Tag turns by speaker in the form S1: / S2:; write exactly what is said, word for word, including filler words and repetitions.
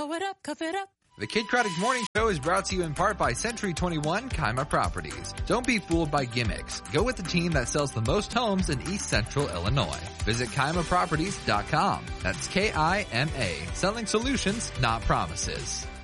S1: Pull it up, cuff it up.
S2: The Kid Craddock Morning Show is brought to you in part by Century twenty-one Kaima Properties. Don't be fooled by gimmicks. Go with the team that sells the most homes in East Central Illinois. Visit Kaima Properties dot com. That's K I M A. Selling solutions, not promises.